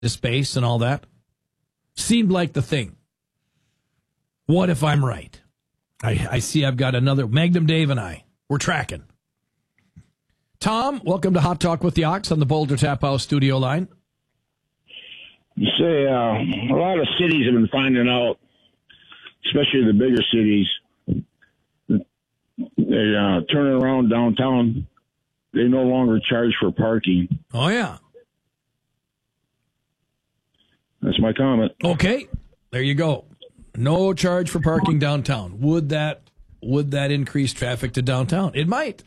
the space and all that. Seemed like the thing. What if I'm right? I see I've got another. Magnum Dave and I, we're tracking. Tom, welcome to Hot Talk with the Ox on the Boulder Tap House studio line. You say a lot of cities have been finding out, especially the bigger cities, they turn around downtown. They no longer charge for parking. Oh, yeah. That's my comment. Okay, there you go. No charge for parking downtown. Would that increase traffic to downtown? It might.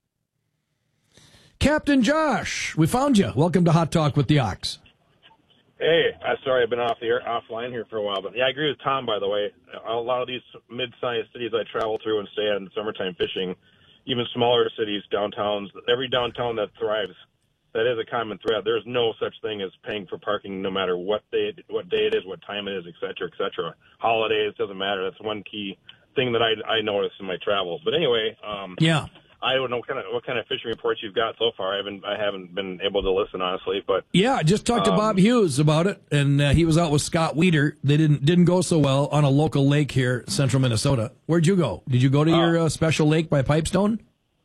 Captain Josh, we found you. Welcome to Hot Talk with the Ox. Hey, sorry I've been offline here for a while, but yeah, I agree with Tom. By the way, a lot of these mid-sized cities I travel through and stay at in summertime fishing, even smaller cities, downtowns, every downtown that thrives, that is a common thread. There's no such thing as paying for parking, no matter what day it is, what time it is, et cetera, et cetera. Holidays, doesn't matter. That's one key thing that I noticed in my travels. But anyway, yeah. I don't know what kind of fishing reports you've got so far. I haven't been able to listen, honestly. But yeah, I just talked to Bob Hughes about it, and he was out with Scott Weeder. They didn't go so well on a local lake here, central Minnesota. Where'd you go? Did you go to your special lake by Pipestone?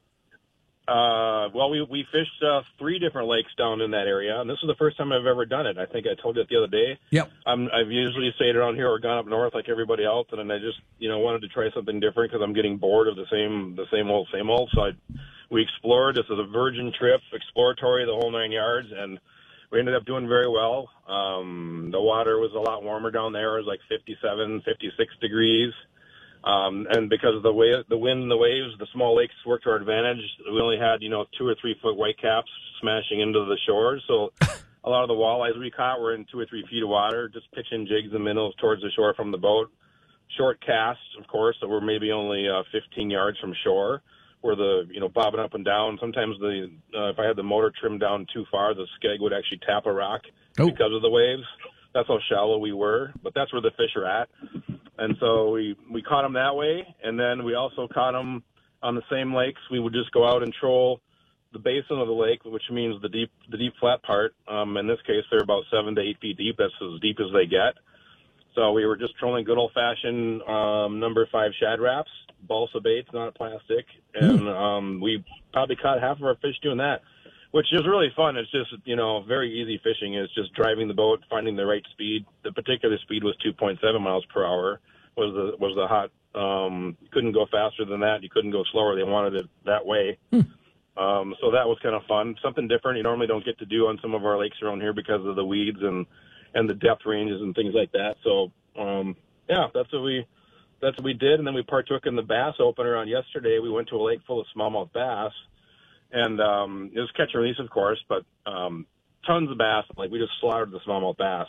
Well, we fished 3 different lakes down in that area, and this is the first time I've ever done it. I think I told you it the other day. Yep. I've usually stayed around here or gone up north like everybody else, and then I just wanted to try something different because I'm getting bored of the same old. So we explored. This is a virgin trip, exploratory, the whole 9 yards, and we ended up doing very well. The water was a lot warmer down there. It was like 57, 56 degrees. And because of the wind and the waves, the small lakes worked to our advantage. We only had, 2 or 3 foot whitecaps smashing into the shore. So a lot of the walleyes we caught were in 2 or 3 feet of water, just pitching jigs and minnows towards the shore from the boat. Short casts, of course, that were maybe only 15 yards from shore, where bobbing up and down. Sometimes if I had the motor trimmed down too far, the skeg would actually tap a rock because of the waves. That's how shallow we were, but that's where the fish are at. And so we caught them that way, and then we also caught them on the same lakes. We would just go out and troll the basin of the lake, which means the deep flat part. In this case, they're about 7 to 8 feet deep. That's as deep as they get. So we were just trolling good old-fashioned number 5 shad wraps, balsa baits, not plastic, and we probably caught half of our fish doing that, which is really fun. It's just, very easy fishing. It's just driving the boat, finding the right speed. The particular speed was 2.7 miles per hour. Was the hot. Couldn't go faster than that. You couldn't go slower. They wanted it that way. So that was kind of fun. Something different you normally don't get to do on some of our lakes around here because of the weeds and the depth ranges and things like that. So, that's what we did. And then we partook in the bass opener on yesterday. We went to a lake full of smallmouth bass. And it was catch and release, of course, but tons of bass. Like, we just slaughtered the smallmouth bass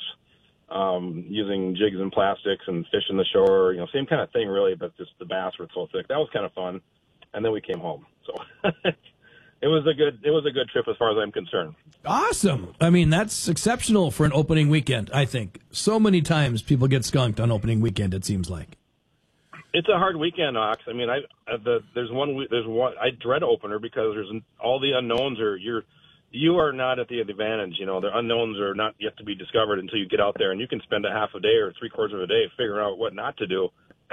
using jigs and plastics and fish in the shore. Same kind of thing, really, but just the bass were so thick. That was kind of fun. And then we came home. So it was a good trip as far as I'm concerned. Awesome. I mean, that's exceptional for an opening weekend, I think. So many times people get skunked on opening weekend, it seems like. It's a hard weekend, Ox. I mean, there's one. I dread opener because there's all the unknowns you are not at the advantage. The unknowns are not yet to be discovered until you get out there, and you can spend a half a day or 3/4 of a day figuring out what not to do.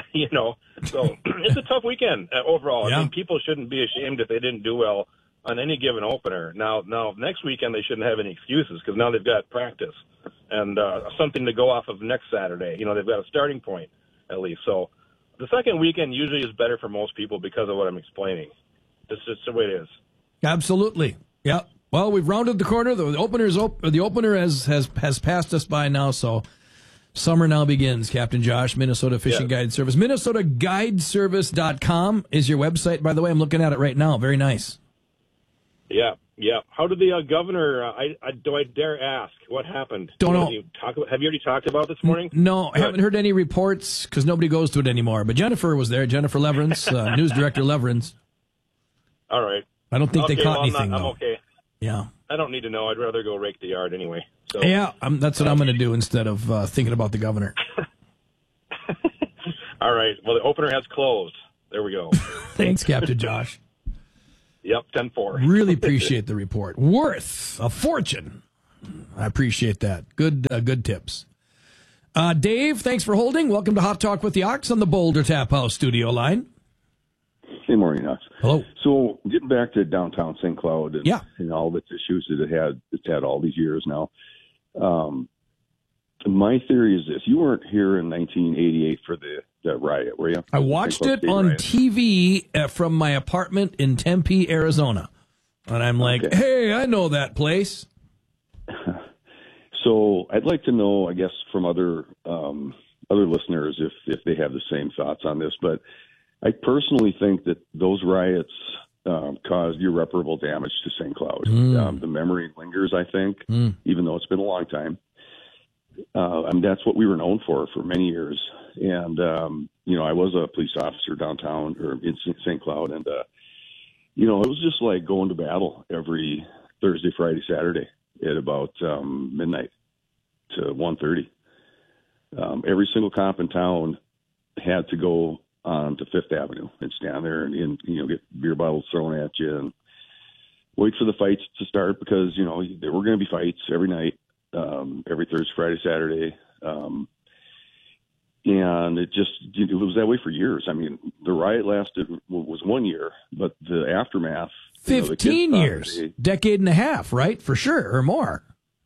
So it's a tough weekend overall. Yeah. I mean, people shouldn't be ashamed if they didn't do well on any given opener. Now next weekend they shouldn't have any excuses because now they've got practice and something to go off of next Saturday. They've got a starting point at least. So. The second weekend usually is better for most people because of what I'm explaining. It's just the way it is. Absolutely. Yeah. Well, we've rounded the corner. The opener has passed us by now, so summer now begins, Captain Josh, Minnesota Fishing Guide Service. MinnesotaGuideservice.com is your website, by the way. I'm looking at it right now. Very nice. Yeah. How did the governor, do I dare ask, what happened? Don't know. Have you already talked about it this morning? No, I haven't heard any reports because nobody goes to it anymore. But Jennifer was there, Jennifer Leverance, News Director Leverance. All right. I don't think they caught anything, I'm though. okay. Yeah. I don't need to know. I'd rather go rake the yard anyway. So. Yeah, that's what I'm going to do instead of thinking about the governor. All right. Well, the opener has closed. There we go. Thanks, Captain Josh. Yep, 10-4. Really appreciate the report. Worth a fortune. I appreciate that. Good tips. Dave, thanks for holding. Welcome to Hot Talk with the Ox on the Boulder Tap House studio line. Hey, morning, Ox. Hello. So, getting back to downtown St. Cloud and all its issues that it's had all these years now. My theory is this: you weren't here in 1988 for the riot, were you? I watched it on TV from my apartment in Tempe, Arizona, and I'm like, "Hey, I know that place." So I'd like to know, I guess, from other listeners if they have the same thoughts on this. But I personally think that those riots caused irreparable damage to St. Cloud. The memory lingers, I think, even though it's been a long time. That's what we were known for many years. And, I was a police officer downtown or in St. Cloud. And, it was just like going to battle every Thursday, Friday, Saturday at about midnight to 1:30. Every single cop in town had to go on to Fifth Avenue and stand there and get beer bottles thrown at you and wait for the fights to start because, there were going to be fights every night, every Thursday, Friday, Saturday. And it was that way for years. I mean, the riot was 1 year, but the aftermath. 15 years, decade and a half, right? For sure, or more.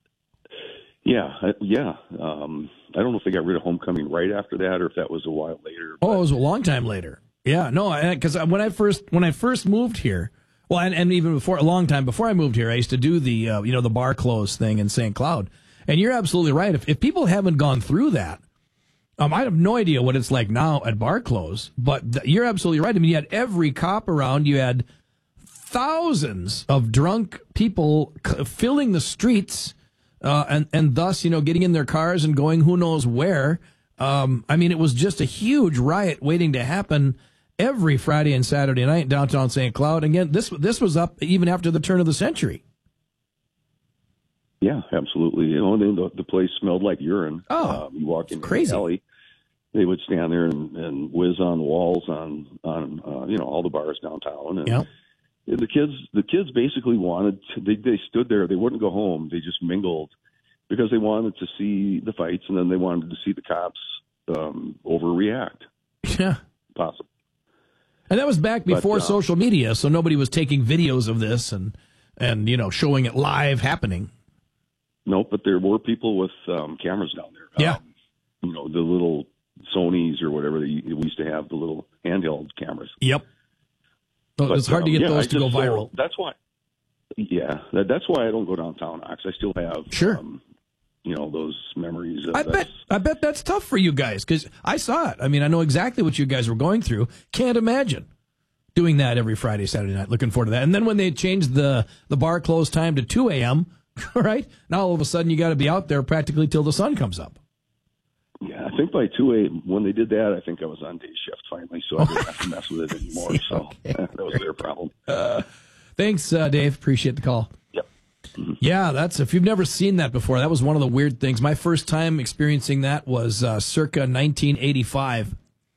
Yeah. I don't know if they got rid of homecoming right after that or if that was a while later. Oh, it was a long time later. Yeah, no, because when I first moved here, well, and even before, a long time before I moved here, I used to do the the bar close thing in St. Cloud. And you're absolutely right. If people haven't gone through that, I have no idea what it's like now at bar close. But you're absolutely right. I mean, you had every cop around. You had thousands of drunk people filling the streets. And thus, getting in their cars and going who knows where. It was just a huge riot waiting to happen every Friday and Saturday night in downtown St. Cloud. Again, this was up even after the turn of the century. Yeah, absolutely. The place smelled like urine. Oh, you walk in crazy. The alley, they would stand there and whiz on walls on all the bars downtown. And yep. The kids basically wanted to, they stood there. They wouldn't go home. They just mingled because they wanted to see the fights and then they wanted to see the cops overreact. Yeah. Possible. And that was back before social media, so nobody was taking videos of this and showing it live happening. No, but there were people with cameras down there. Yeah. The little Sonys or whatever we used to have, the little handheld cameras. Yep. So it's hard to get those to go viral. That's why. Yeah, that's why I don't go downtown, Ox. I still have those memories. I bet that's tough for you guys because I saw it. I mean, I know exactly what you guys were going through. Can't imagine doing that every Friday, Saturday night. Looking forward to that. And then when they changed the bar close time to 2 a.m., right? Now all of a sudden you got to be out there practically till the sun comes up. Yeah, I think by 2 a.m. when they did that, I think I was on day shift finally, so I didn't have to mess with it anymore. So that was their problem. Thanks, Dave. Appreciate the call. Yep. Mm-hmm. Yeah, if you've never seen that before, that was one of the weird things. My first time experiencing that was circa 1985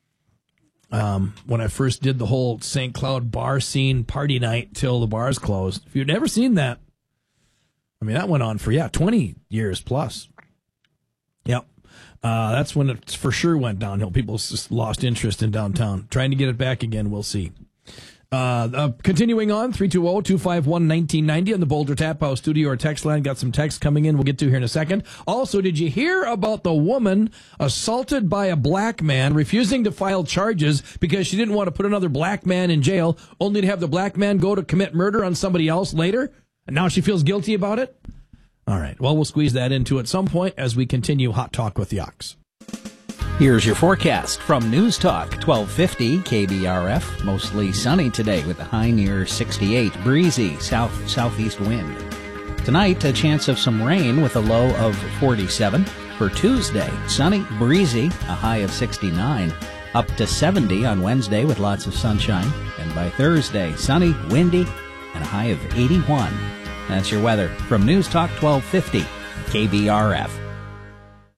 when I first did the whole St. Cloud bar scene party night till the bars closed. If you've never seen that, that went on for, 20 years plus. Yep. That's when it for sure went downhill. People just lost interest in downtown. Trying to get it back again, we'll see. Continuing on, 320-251-1990 on the Boulder Tap House studio or text line. Got some text coming in we'll get to here in a second. Also, did you hear about the woman assaulted by a black man refusing to file charges because she didn't want to put another black man in jail, only to have the black man go to commit murder on somebody else later? And now she feels guilty about it? All right. Well, we'll squeeze that into at some point as we continue Hot Talk with the Ox. Here's your forecast from News Talk 1250 KBRF. Mostly sunny today with a high near 68. Breezy southeast wind. Tonight, a chance of some rain with a low of 47. For Tuesday, sunny, breezy, a high of 69. Up to 70 on Wednesday with lots of sunshine. And by Thursday, sunny, windy, and a high of 81. That's your weather from News Talk 1250 KBRF.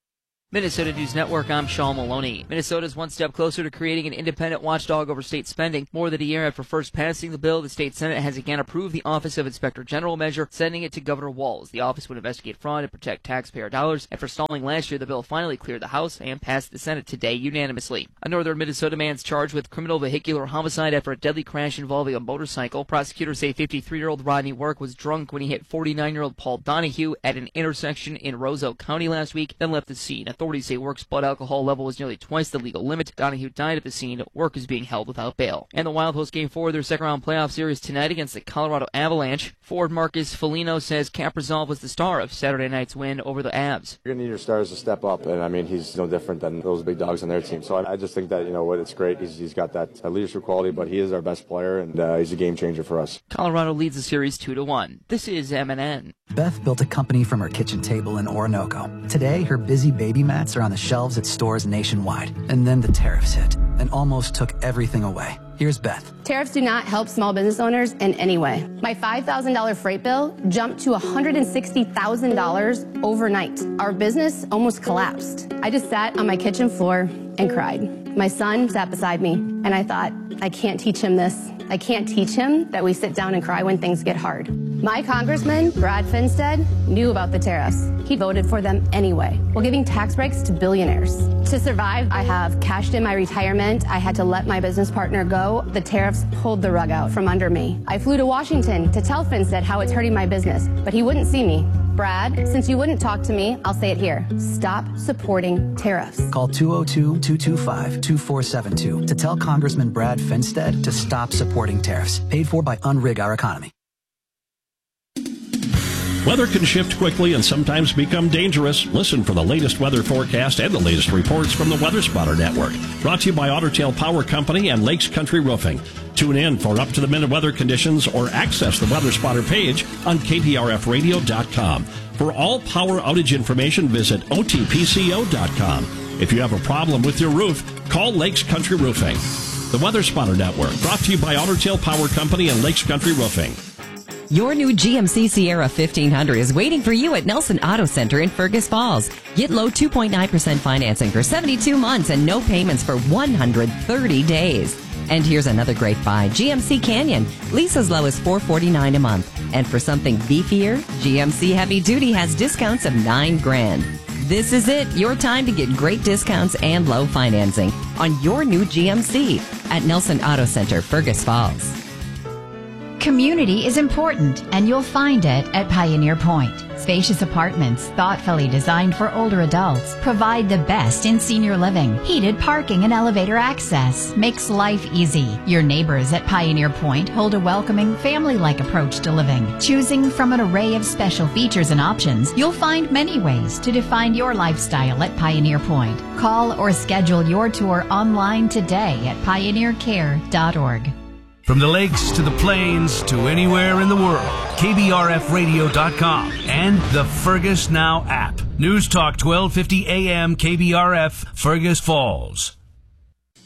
Minnesota News Network, I'm Sean Maloney. Minnesota is one step closer to creating an independent watchdog over state spending. More than a year after first passing the bill, the state Senate has again approved the Office of Inspector General measure, sending it to Governor Walz. The office would investigate fraud and protect taxpayer dollars. After stalling last year, the bill finally cleared the House and passed the Senate today unanimously. A northern Minnesota man's charged with criminal vehicular homicide after a deadly crash involving a motorcycle. Prosecutors say 53-year-old Rodney Work was drunk when he hit 49-year-old Paul Donahue at an intersection in Roseau County last week, then left the scene. Authorities say Work's blood alcohol level was nearly twice the legal limit. Donahue died at the scene. Work is being held without bail. And the Wild host Game 4 of their second-round playoff series tonight against the Colorado Avalanche. Forward Marcus Foligno says Kaprizov was the star of Saturday night's win over the Avs. You're going to need your stars to step up, and I mean, he's no different than those big dogs on their team. So I just think that, it's great. He's got that leadership quality, but he is our best player, and he's a game changer for us. Colorado leads the series 2-1. This is MNN. Beth built a company from her kitchen table in Orinoco. Today, her busy baby mats are on the shelves at stores nationwide. And then the tariffs hit and almost took everything away. Here's Beth. Tariffs do not help small business owners in any way. My $5,000 freight bill jumped to $160,000 overnight. Our business almost collapsed. I just sat on my kitchen floor and cried. My son sat beside me, and I thought, I can't teach him this. I can't teach him that we sit down and cry when things get hard. My congressman, Brad Finstead, knew about the tariffs. He voted for them anyway, while giving tax breaks to billionaires. To survive, I have cashed in my retirement. I had to let my business partner go. The tariffs pulled the rug out from under me. I flew to Washington to tell Finstead how it's hurting my business, but he wouldn't see me. Brad, since you wouldn't talk to me, I'll say it here. Stop supporting tariffs. Call 202-225-2472 to tell Congressman Brad Finstead to stop supporting tariffs. Paid for by Unrig Our Economy. Weather can shift quickly and sometimes become dangerous. Listen for the latest weather forecast and the latest reports from the Weather Spotter Network. Brought to you by Otter Tail Power Company and Lakes Country Roofing. Tune in for up-to-the-minute weather conditions or access the Weather Spotter page on KPRFradio.com. For all power outage information, visit OTPCO.com. If you have a problem with your roof, call Lakes Country Roofing. The Weather Spotter Network, brought to you by Otter Tail Power Company and Lakes Country Roofing. Your new GMC Sierra 1500 is waiting for you at Nelson Auto Center in Fergus Falls. Get low 2.9% financing for 72 months and no payments for 130 days. And here's another great buy, GMC Canyon. Lease as low as $449 a month. And for something beefier, GMC Heavy Duty has discounts of $9,000. This is it, your time to get great discounts and low financing on your new GMC at Nelson Auto Center, Fergus Falls. Community is important, and you'll find it at Pioneer Point. Spacious apartments, thoughtfully designed for older adults, provide the best in senior living. Heated parking and elevator access makes life easy. Your neighbors at Pioneer Point hold a welcoming, family-like approach to living. Choosing from an array of special features and options, you'll find many ways to define your lifestyle at Pioneer Point. Call or schedule your tour online today at pioneercare.org. From the lakes to the plains to anywhere in the world, KBRFradio.com and the Fergus Now app. News Talk 1250 AM KBRF, Fergus Falls.